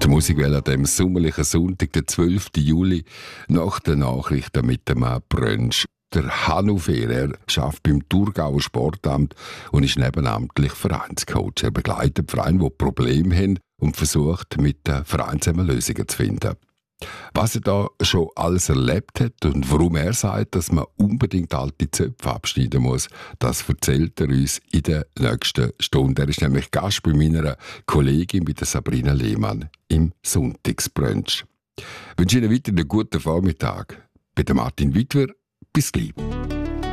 Die Musikwelle an dem sommerlichen Sonntag, den 12. Juli, nach den Nachrichten mit dem Brunch. Der Hanno Fehr, er arbeitet beim Thurgauer Sportamt und ist nebenamtlich Vereinscoach. Er begleitet Vereine, die Probleme haben und versucht, mit den Vereinen zusammen Lösungen zu finden. Was er da schon alles erlebt hat und warum er sagt, dass man unbedingt alte Zöpfe abschneiden muss, das erzählt er uns in der nächsten Stunde. Er ist nämlich Gast bei meiner Kollegin, bei der Sabrina Lehmann, im Sonntagsbrunch. Ich wünsche Ihnen weiter einen guten Vormittag. Bei Martin Witwer. Bis gleich.